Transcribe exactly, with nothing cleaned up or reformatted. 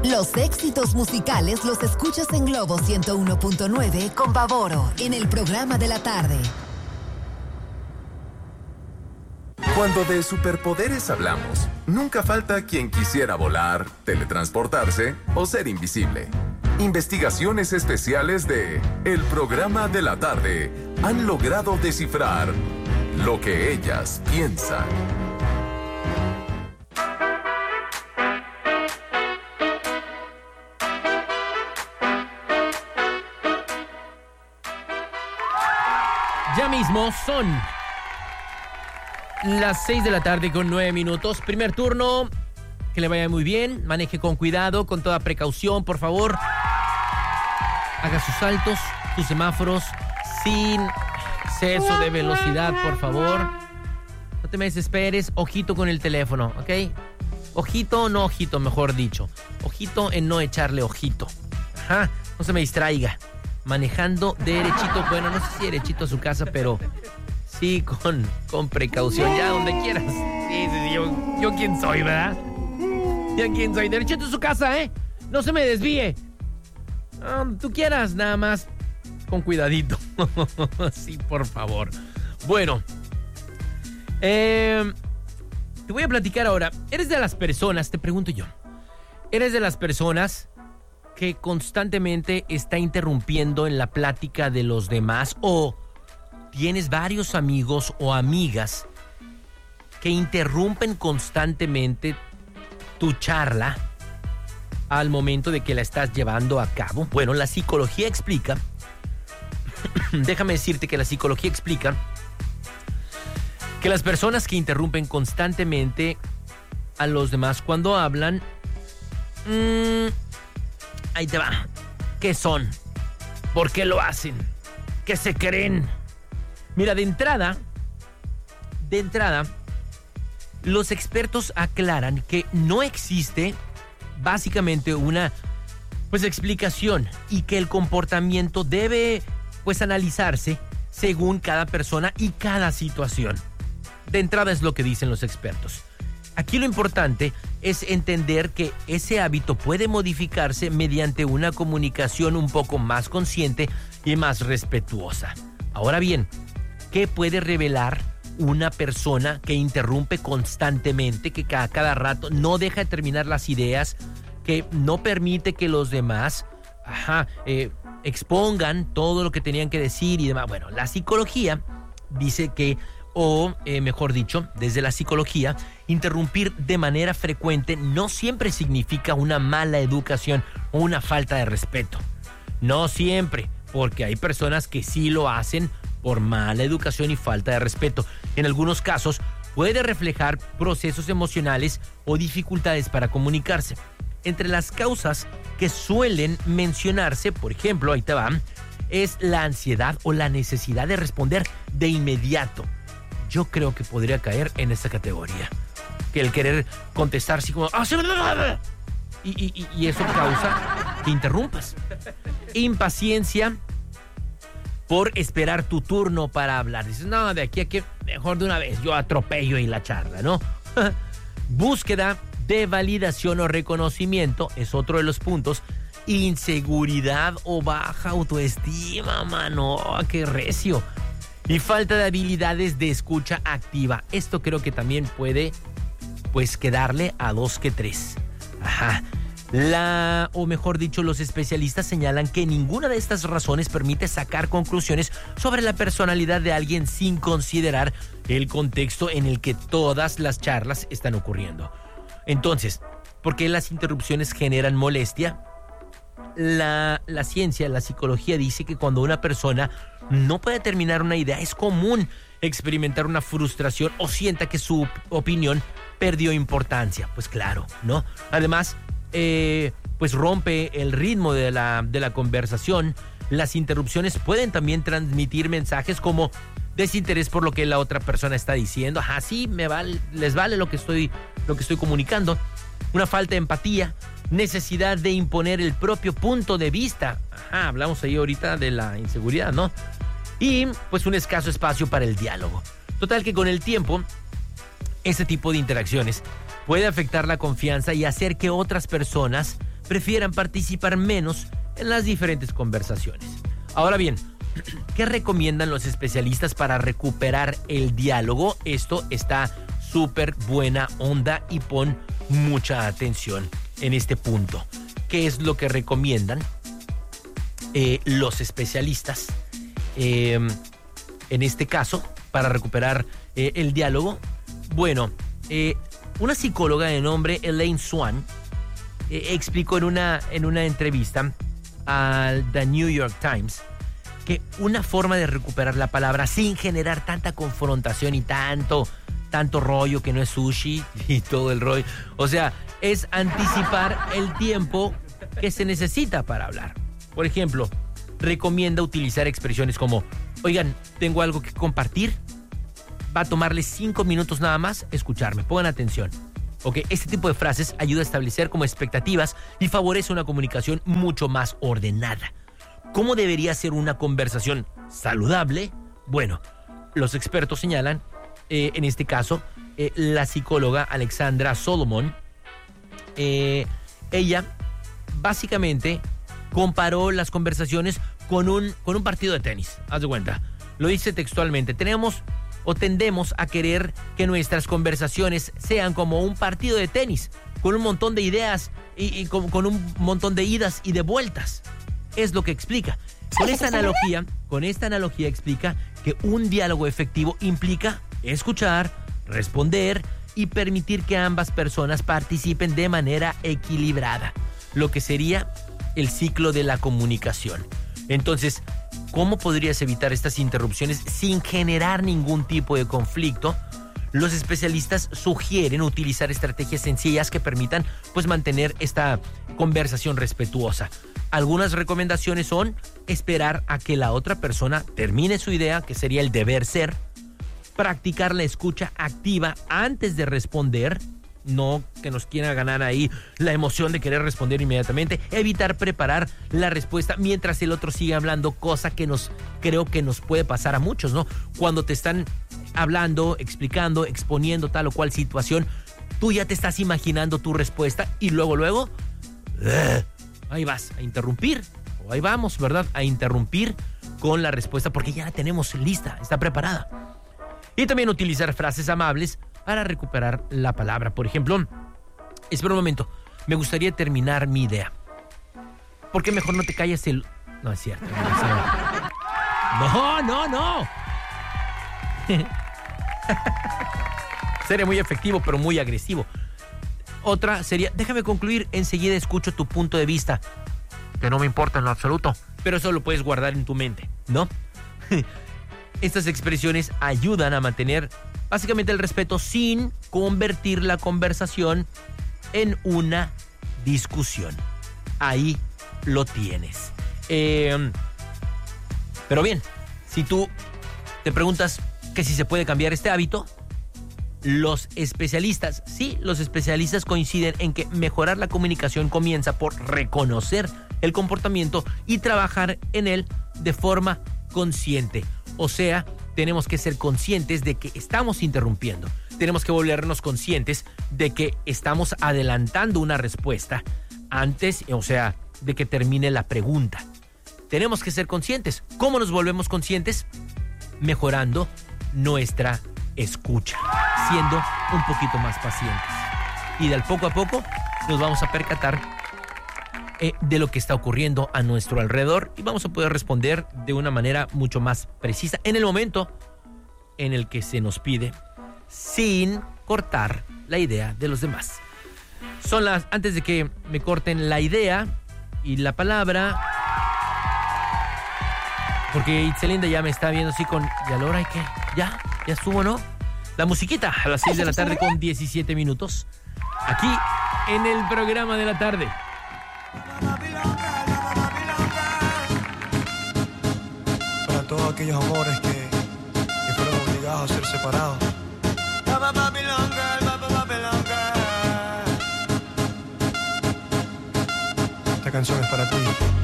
Los éxitos musicales los escuchas en Globo ciento uno punto nueve con Pavoro en el programa de la tarde. Cuando de superpoderes hablamos, nunca falta quien quisiera volar, teletransportarse o ser invisible. Investigaciones especiales de El Programa de la Tarde han logrado descifrar lo que ellas piensan. Ya mismo son las seis de la tarde con nueve minutos. Primer turno, que le vaya muy bien. Maneje con cuidado, con toda precaución, por favor. Haga sus saltos, sus semáforos, sin exceso de velocidad, por favor. No te me desesperes. Ojito con el teléfono, ¿ok? Ojito, no ojito, mejor dicho. Ojito en no echarle ojito. Ajá, no se me distraiga. Manejando derechito, bueno, no sé si derechito a su casa, pero sí con, con precaución, ya donde quieras. Sí, sí, sí, yo, yo quién soy, ¿verdad? Yo quién soy, derechito a su casa, ¿eh? No se me desvíe. Um, tú quieras, nada más con cuidadito. Sí, por favor. Bueno, eh, te voy a platicar ahora. ¿Eres de las personas, te pregunto yo, eres de las personas que constantemente está interrumpiendo en la plática de los demás, o tienes varios amigos o amigas que interrumpen constantemente tu charla al momento de que la estás llevando a cabo? Bueno, la psicología explica, déjame decirte que la psicología explica que las personas que interrumpen constantemente a los demás cuando hablan, mmm, ahí te va. ¿Qué son? ¿Por qué lo hacen? ¿Qué se creen? Mira, de entrada, de entrada, los expertos aclaran que no existe básicamente una pues explicación, y que el comportamiento debe pues analizarse según cada persona y cada situación. De entrada es lo que dicen los expertos. Aquí lo importante es entender que ese hábito puede modificarse mediante una comunicación un poco más consciente y más respetuosa. Ahora bien, ¿qué puede revelar una persona que interrumpe constantemente, que cada, cada rato no deja de terminar las ideas, que no permite que los demás ajá, eh, expongan todo lo que tenían que decir y demás? Bueno, la psicología dice que, o eh, mejor dicho, desde la psicología, interrumpir de manera frecuente no siempre significa una mala educación o una falta de respeto. No siempre, porque hay personas que sí lo hacen por mala educación y falta de respeto. En algunos casos puede reflejar procesos emocionales o dificultades para comunicarse. Entre las causas que suelen mencionarse, por ejemplo, ahí te va, es la ansiedad o la necesidad de responder de inmediato. Yo creo que podría caer en esta categoría. Que el querer contestar así como... Y, y, y eso causa que interrumpas. Impaciencia por esperar tu turno para hablar. Dices, no, de aquí a que mejor de una vez yo atropello y la charla, ¿no? Búsqueda de validación o reconocimiento es otro de los puntos. Inseguridad o baja autoestima, mano. ¡Qué recio! Y falta de habilidades de escucha activa. Esto creo que también puede, pues, quedarle a dos que tres. Ajá. La, o mejor dicho, los especialistas señalan que ninguna de estas razones permite sacar conclusiones sobre la personalidad de alguien sin considerar el contexto en el que todas las charlas están ocurriendo. Entonces, ¿por qué las interrupciones generan molestia? La, la ciencia, la psicología dice que cuando una persona no puede terminar una idea, es común experimentar una frustración o sienta que su opinión perdió importancia. Pues claro, ¿no? Además, eh, pues rompe el ritmo de la, de la conversación. Las interrupciones pueden también transmitir mensajes como desinterés por lo que la otra persona está diciendo. Ajá, sí, me vale, les vale lo que estoy, lo que estoy comunicando. Una falta de empatía, necesidad de imponer el propio punto de vista. Ajá, hablamos ahí ahorita de la inseguridad, ¿no? Y pues un escaso espacio para el diálogo. Total que con el tiempo, ese tipo de interacciones puede afectar la confianza y hacer que otras personas prefieran participar menos en las diferentes conversaciones. Ahora bien, ¿qué recomiendan los especialistas para recuperar el diálogo? Esto está súper buena onda y pon mucha atención en este punto. ¿Qué es lo que recomiendan eh, los especialistas? Eh, en este caso, para recuperar eh, el diálogo, bueno, eh, una psicóloga de nombre Elaine Swan eh, explicó en una, en una entrevista al The New York Times que una forma de recuperar la palabra sin generar tanta confrontación y tanto, tanto rollo que no es sushi y todo el rollo, o sea, es anticipar el tiempo que se necesita para hablar. Por ejemplo, recomienda utilizar expresiones como: oigan, tengo algo que compartir, va a tomarles cinco minutos nada más escucharme, pongan atención. Ok, este tipo de frases ayuda a establecer como expectativas y favorece una comunicación mucho más ordenada. ¿Cómo debería ser una conversación saludable? Bueno, los expertos señalan, eh, en este caso, eh, la psicóloga Alexandra Solomon, eh, ella básicamente comparó las conversaciones con un, con un partido de tenis. Haz de cuenta, lo dice textualmente: tenemos o tendemos a querer que nuestras conversaciones sean como un partido de tenis, con un montón de ideas y, y con, con un montón de idas y de vueltas. Es lo que explica. Con esta analogía, con esta analogía explica que un diálogo efectivo implica escuchar, responder y permitir que ambas personas participen de manera equilibrada, lo que sería el ciclo de la comunicación. Entonces, ¿cómo podrías evitar estas interrupciones sin generar ningún tipo de conflicto? Los especialistas sugieren utilizar estrategias sencillas que permitan, pues, mantener esta conversación respetuosa. Algunas recomendaciones son esperar a que la otra persona termine su idea, que sería el deber ser, practicar la escucha activa antes de responder, no que nos quiera ganar ahí la emoción de querer responder inmediatamente, evitar preparar la respuesta mientras el otro sigue hablando, cosa que nos creo que nos puede pasar a muchos, ¿no? Cuando te están hablando, explicando, exponiendo tal o cual situación, tú ya te estás imaginando tu respuesta y luego, luego, uh, ahí vas a interrumpir, o ahí vamos, ¿verdad? A interrumpir con la respuesta porque ya la tenemos lista, está preparada. Y también utilizar frases amables para recuperar la palabra. Por ejemplo, espera un momento, me gustaría terminar mi idea. ¿Por qué mejor no te callas el...? No, es cierto. No, es cierto. no, no. no. Sería muy efectivo, pero muy agresivo. Otra sería: déjame concluir, enseguida escucho tu punto de vista. Que no me importa en lo absoluto, pero eso lo puedes guardar en tu mente, ¿no? Estas expresiones ayudan a mantener básicamente el respeto sin convertir la conversación en una discusión. Ahí lo tienes. Eh, pero bien, si tú te preguntas que si se puede cambiar este hábito, los especialistas, sí, los especialistas coinciden en que mejorar la comunicación comienza por reconocer el comportamiento y trabajar en él de forma consciente. O sea, tenemos que ser conscientes de que estamos interrumpiendo. Tenemos que volvernos conscientes de que estamos adelantando una respuesta antes, o sea, de que termine la pregunta. Tenemos que ser conscientes. ¿Cómo nos volvemos conscientes? Mejorando nuestra escucha, siendo un poquito más pacientes. Y de poco a poco nos vamos a percatar eh, de lo que está ocurriendo a nuestro alrededor y vamos a poder responder de una manera mucho más precisa en el momento en el que se nos pide, sin cortar la idea de los demás. Son las, antes de que me corten la idea y la palabra, porque Itzelinda ya me está viendo así con, ¿y a la hora qué? ¿Ya? ¿Ya estuvo, no? La musiquita a las seis de la tarde con diecisiete minutos. Aquí en el programa de la tarde. Para todos aquellos amores que, que fueron obligados a ser separados. Esta canción es para ti.